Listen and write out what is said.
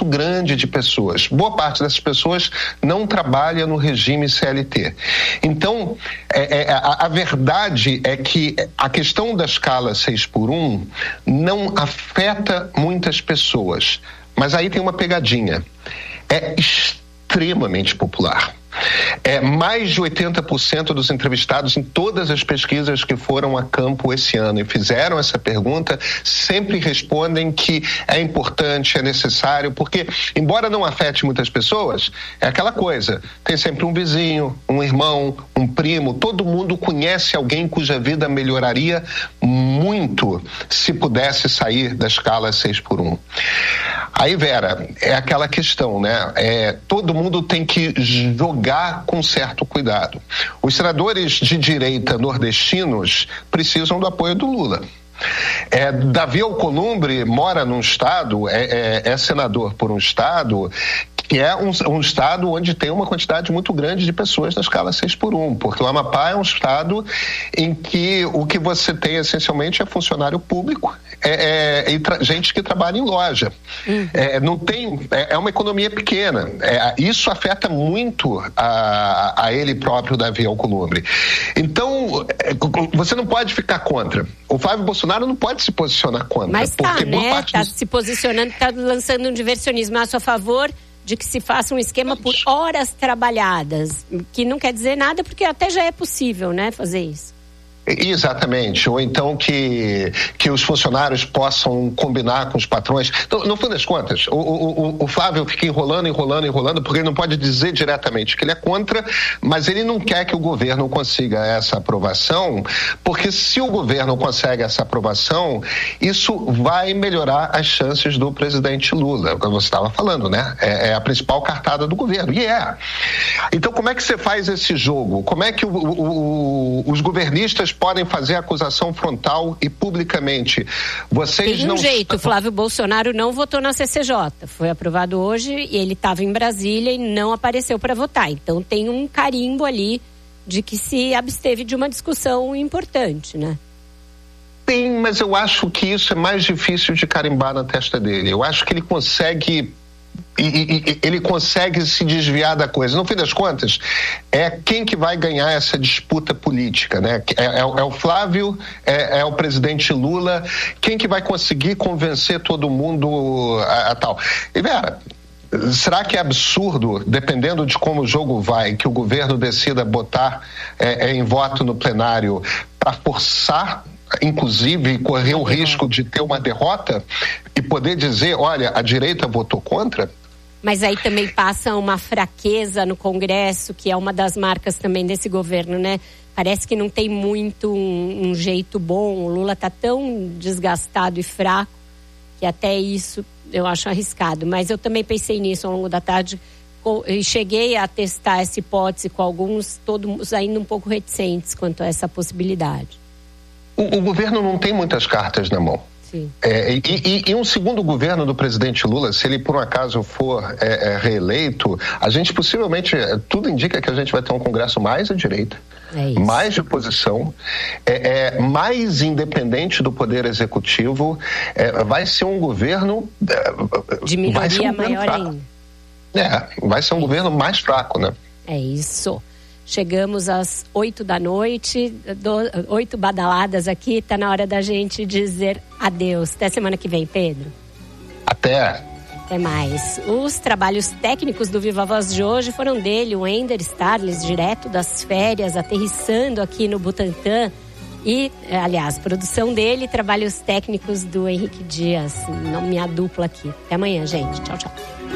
muito grande de pessoas. Boa parte dessas pessoas não trabalha no regime CLT. Então, a verdade é que a questão da escala 6x1 não afeta muitas pessoas. Mas aí tem uma pegadinha. É extremamente popular. Mais de 80% dos entrevistados em todas as pesquisas que foram a campo esse ano e fizeram essa pergunta, sempre respondem que é importante, é necessário, porque, embora não afete muitas pessoas, é aquela coisa, tem sempre um vizinho, um irmão, um primo, todo mundo conhece alguém cuja vida melhoraria muito se pudesse sair da escala 6x1. Aí, Vera, é aquela questão, né? Todo mundo tem que jogar com certo cuidado. Os senadores de direita nordestinos precisam do apoio do Lula. Davi Alcolumbre mora num estado, é senador por um estado que é um estado onde tem uma quantidade muito grande de pessoas na escala 6x1, porque o Amapá é um estado em que o que você tem essencialmente é funcionário público, gente que trabalha em loja. Não tem, é uma economia pequena. Isso afeta muito a ele próprio, Davi Alcolumbre. Então, você não pode ficar contra. O Flávio Bolsonaro não pode se posicionar contra. Mas tá se posicionando, tá lançando um diversionismo a sua favor de que se faça um esquema por horas trabalhadas, que não quer dizer nada, porque até já é possível, né, fazer isso. Exatamente, ou então que os funcionários possam combinar com os patrões. Então, no fim das contas, o Flávio fica enrolando, porque ele não pode dizer diretamente que ele é contra, mas ele não quer que o governo consiga essa aprovação, porque se o governo consegue essa aprovação, isso vai melhorar as chances do presidente Lula, como você estava falando, né? É a principal cartada do governo, e é. Então, como é que você faz esse jogo? Como é que os governistas podem fazer acusação frontal e publicamente? Vocês tem um jeito, Flávio Bolsonaro não votou na CCJ, foi aprovado hoje e ele estava em Brasília e não apareceu para votar, então tem um carimbo ali de que se absteve de uma discussão importante, né? Tem, mas eu acho que isso é mais difícil de carimbar na testa dele. Eu acho que ele consegue se desviar da coisa. No fim das contas, é quem que vai ganhar essa disputa política, né? É o Flávio, é o presidente Lula, quem que vai conseguir convencer todo mundo a tal. E Vera, será que é absurdo, dependendo de como o jogo vai, que o governo decida botar em voto no plenário para forçar, inclusive, correr o risco de ter uma derrota e poder dizer, olha, a direita votou contra? Mas aí também passa uma fraqueza no Congresso, que é uma das marcas também desse governo, né? Parece que não tem muito um jeito bom. O Lula está tão desgastado e fraco que até isso eu acho arriscado. Mas eu também pensei nisso ao longo da tarde e cheguei a testar essa hipótese com alguns, todos ainda um pouco reticentes quanto a essa possibilidade. O governo não tem muitas cartas na mão. E um segundo governo do presidente Lula, se ele por um acaso for reeleito, a gente possivelmente, tudo indica que a gente vai ter um Congresso mais à direita, mais de oposição, mais independente do Poder Executivo, vai ser um governo... de minoria maior ainda. Vai ser um governo mais fraco, né? É isso. Chegamos às 8 da noite, 8 badaladas aqui, tá na hora da gente dizer adeus. Até semana que vem, Pedro. Até mais. Os trabalhos técnicos do Viva Voz de hoje foram dele, o Ender Starles, direto das férias, aterrissando aqui no Butantã. E, aliás, produção dele, trabalhos técnicos do Henrique Dias, minha dupla aqui. Até amanhã, gente. Tchau, tchau.